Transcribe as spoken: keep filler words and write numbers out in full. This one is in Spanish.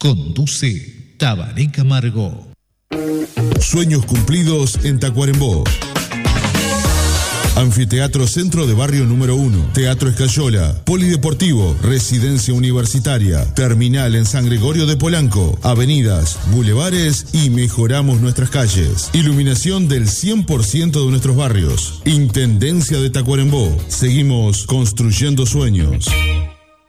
Conduce Tabaré Camargo. Sueños cumplidos en Tacuarembó. Anfiteatro Centro de Barrio número uno, Teatro Escayola, Polideportivo, Residencia Universitaria, Terminal en San Gregorio de Polanco, avenidas, bulevares y mejoramos nuestras calles. Iluminación del cien por ciento de nuestros barrios. Intendencia de Tacuarembó. Seguimos construyendo sueños.